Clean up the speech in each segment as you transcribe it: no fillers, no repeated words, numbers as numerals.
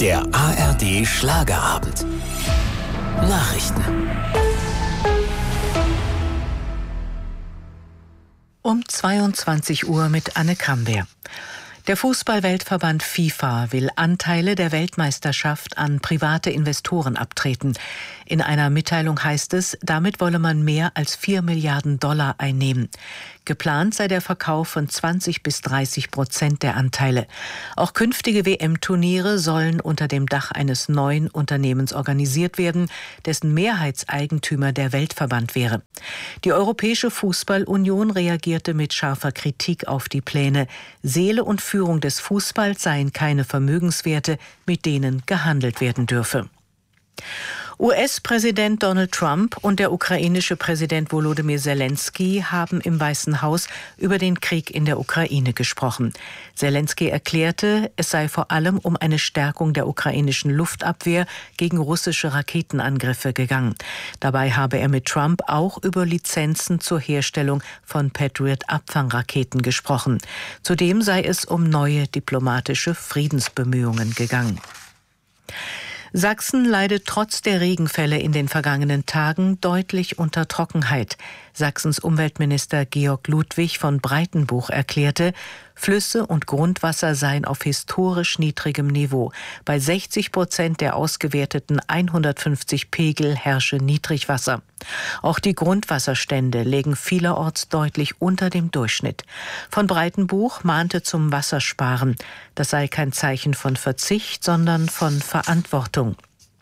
Der ARD Schlagerabend. Nachrichten. Um 22 Uhr mit Anne Kamber. Der Fußball-Weltverband FIFA will Anteile der Weltmeisterschaft an private Investoren abtreten. In einer Mitteilung heißt es, damit wolle man mehr als 4 Milliarden Dollar einnehmen. Geplant sei der Verkauf von 20-30% der Anteile. Auch künftige WM-Turniere sollen unter dem Dach eines neuen Unternehmens organisiert werden, dessen Mehrheitseigentümer der Weltverband wäre. Die Europäische Fußball-Union reagierte mit scharfer Kritik auf die Pläne. Seele und Führung des Fußballs seien keine Vermögenswerte, mit denen gehandelt werden dürfe. US-Präsident Donald Trump und der ukrainische Präsident Volodymyr Zelensky haben im Weißen Haus über den Krieg in der Ukraine gesprochen. Zelensky erklärte, es sei vor allem um eine Stärkung der ukrainischen Luftabwehr gegen russische Raketenangriffe gegangen. Dabei habe er mit Trump auch über Lizenzen zur Herstellung von Patriot-Abfangraketen gesprochen. Zudem sei es um neue diplomatische Friedensbemühungen gegangen. Sachsen leidet trotz der Regenfälle in den vergangenen Tagen deutlich unter Trockenheit. Sachsens Umweltminister Georg Ludwig von Breitenbuch erklärte, Flüsse und Grundwasser seien auf historisch niedrigem Niveau. Bei 60% der ausgewerteten 150 Pegel herrsche Niedrigwasser. Auch die Grundwasserstände lägen vielerorts deutlich unter dem Durchschnitt. Von Breitenbuch mahnte zum Wassersparen. Das sei kein Zeichen von Verzicht, sondern von Verantwortung.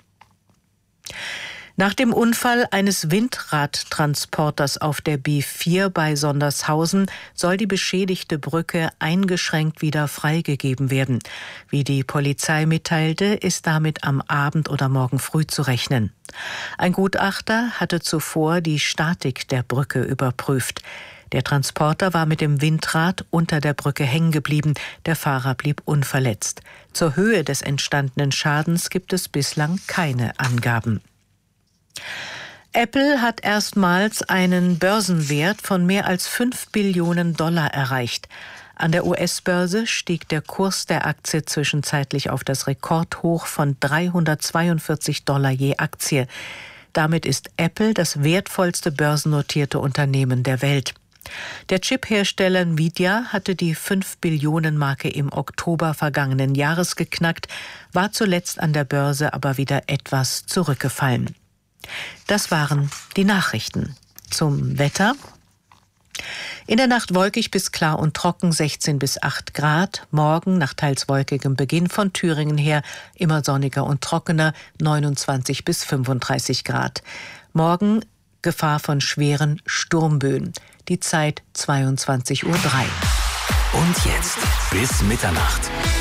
Nach dem Unfall eines Windradtransporters auf der B4 bei Sondershausen soll die beschädigte Brücke eingeschränkt wieder freigegeben werden. Wie die Polizei mitteilte, ist damit am Abend oder morgen früh zu rechnen. Ein Gutachter hatte zuvor die Statik der Brücke überprüft. Der Transporter war mit dem Windrad unter der Brücke hängen geblieben. Der Fahrer blieb unverletzt. Zur Höhe des entstandenen Schadens gibt es bislang keine Angaben. Apple hat erstmals einen Börsenwert von mehr als 5 Billionen Dollar erreicht. An der US-Börse stieg der Kurs der Aktie zwischenzeitlich auf das Rekordhoch von $342 je Aktie. Damit ist Apple das wertvollste börsennotierte Unternehmen der Welt. Der Chip-Hersteller Nvidia hatte die 5-Billionen-Marke im Oktober vergangenen Jahres geknackt, war zuletzt an der Börse aber wieder etwas zurückgefallen. Das waren die Nachrichten. Zum Wetter. In der Nacht wolkig bis klar und trocken, 16 bis 8 Grad. Morgen nach teils wolkigem Beginn von Thüringen her immer sonniger und trockener, 29 bis 35 Grad. Morgen Gefahr von schweren Sturmböen. Die Zeit 22:03 Uhr. Und jetzt bis Mitternacht.